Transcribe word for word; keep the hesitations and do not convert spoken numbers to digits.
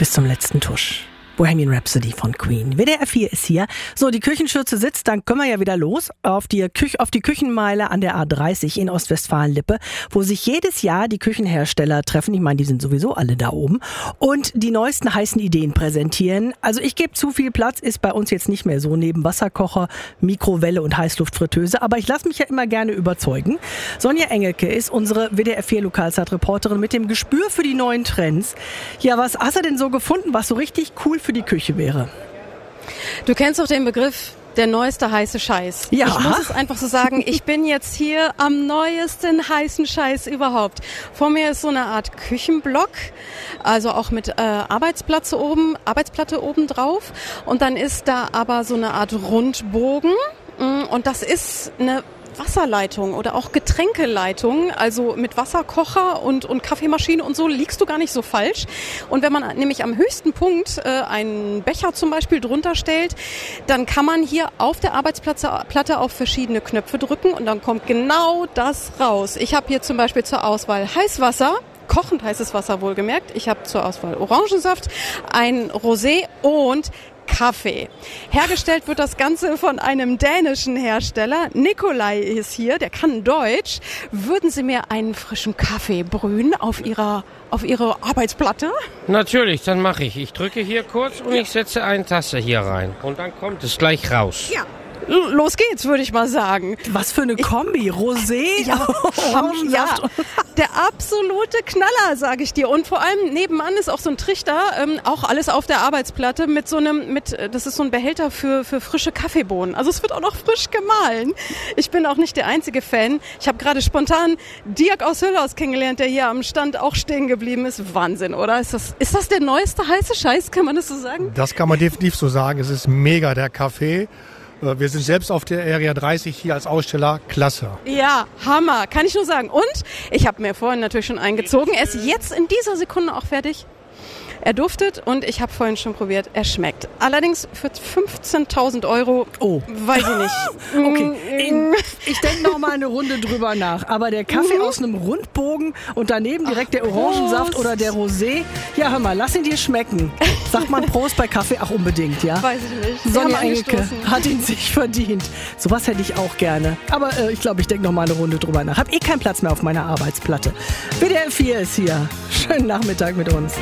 bis zum letzten Tusch. Bohemian Rhapsody von Queen. W D R vier ist hier. So, die Küchenschürze sitzt, dann können wir ja wieder los auf die, Küche, auf die Küchenmeile an der A dreißig in Ostwestfalen-Lippe, wo sich jedes Jahr die Küchenhersteller treffen. Ich meine, die sind sowieso alle da oben und die neuesten heißen Ideen präsentieren. Also ich gebe zu, viel Platz ist bei uns jetzt nicht mehr so neben Wasserkocher, Mikrowelle und Heißluftfritteuse, aber ich lasse mich ja immer gerne überzeugen. Sonja Engelke ist unsere W D R vier Lokalzeitreporterin mit dem Gespür für die neuen Trends. Ja, was hast du denn so gefunden, was so richtig cool für die Küche wäre? Du kennst doch den Begriff der neueste heiße Scheiß. Ja. Ich muss es einfach so sagen, ich bin jetzt hier am neuesten heißen Scheiß überhaupt. Vor mir ist so eine Art Küchenblock, also auch mit äh, Arbeitsplatte oben, Arbeitsplatte oben drauf. Und dann ist da aber so eine Art Rundbogen. Und das ist eine Wasserleitung oder auch Getränkeleitung, also mit Wasserkocher und, und Kaffeemaschine und so liegst du gar nicht so falsch. Und wenn man nämlich am höchsten Punkt äh, einen Becher zum Beispiel drunter stellt, dann kann man hier auf der Arbeitsplatte auf verschiedene Knöpfe drücken und dann kommt genau das raus. Ich habe hier zum Beispiel zur Auswahl Heißwasser, kochend heißes Wasser wohlgemerkt. Ich habe zur Auswahl Orangensaft, ein Rosé und Kaffee. Hergestellt wird das Ganze von einem dänischen Hersteller. Nikolai ist hier, der kann Deutsch. Würden Sie mir einen frischen Kaffee brühen auf Ihrer, auf Ihre Arbeitsplatte? Natürlich, dann mache ich. Ich drücke hier kurz und ich setze eine Tasse hier rein. Und dann kommt es gleich raus. Ja. Los geht's, würde ich mal sagen. Was für eine Kombi. Rosé, ja, Orangensaft. Ja, der absolute Knaller, sage ich dir. Und vor allem nebenan ist auch so ein Trichter, ähm, auch alles auf der Arbeitsplatte mit so einem, mit, das ist so ein Behälter für, für frische Kaffeebohnen. Also es wird auch noch frisch gemahlen. Ich bin auch nicht der einzige Fan. Ich habe gerade spontan Dirk aus Höllhaus kennengelernt, der hier am Stand auch stehen geblieben ist. Wahnsinn, oder? Ist das, ist das der neueste heiße Scheiß, kann man das so sagen? Das kann man definitiv so sagen. Es ist mega, der Kaffee. Wir sind selbst auf der Area dreißig hier als Aussteller. Klasse. Ja, Hammer. Kann ich nur sagen. Und ich habe mir vorhin natürlich schon eingezogen. Er ist jetzt in dieser Sekunde auch fertig. Er duftet und ich habe vorhin schon probiert, er schmeckt. Allerdings für fünfzehntausend Euro, oh. weiß ich nicht. Okay, ich denke noch mal eine Runde drüber nach. Aber der Kaffee aus einem Rundbogen und daneben direkt der Orangensaft oder der Rosé. Ja, hör mal, lass ihn dir schmecken. Sagt man Prost bei Kaffee? Ach, unbedingt, ja? Weiß ich nicht. Sonja Engelke hat ihn sich verdient. Sowas hätte ich auch gerne. Aber äh, ich glaube, ich denke noch mal eine Runde drüber nach. Hab eh keinen Platz mehr auf meiner Arbeitsplatte. W D R vier ist hier. Schönen Nachmittag mit uns.